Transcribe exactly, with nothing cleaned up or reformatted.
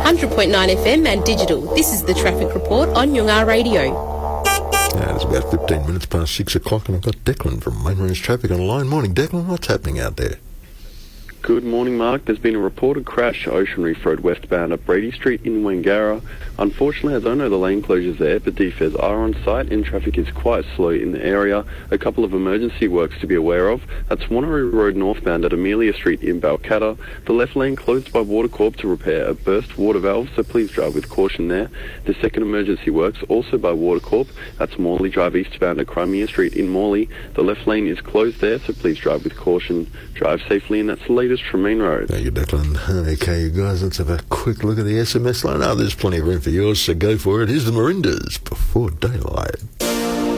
hundred point nine F M and digital. This is the Traffic Report on Yungar Radio. Now, it's about fifteen minutes past six o'clock and I've got Declan from Main Range Traffic on the line. Morning, Declan. What's happening out there? Good morning, Mark. There's been a reported crash Ocean Reef Road westbound at Brady Street in Wangara. Unfortunately, I don't know the lane closures there, but D F E S are on site and traffic is quite slow in the area. A couple of emergency works to be aware of. That's Wanneroo Road northbound at Amelia Street in Balcatta. The left lane closed by Watercorp to repair a burst water valve, so please drive with caution there. The second emergency works also by Watercorp. That's Morley Drive eastbound at Crimea Street in Morley. The left lane is closed there, so please drive with caution. Drive safely, and that's the latest from Main Road. Thank you, Declan. Okay, you guys, let's have a quick look at the S M S line. Oh, there's plenty of room for yours, so go for it. Here's the Marindas before daylight.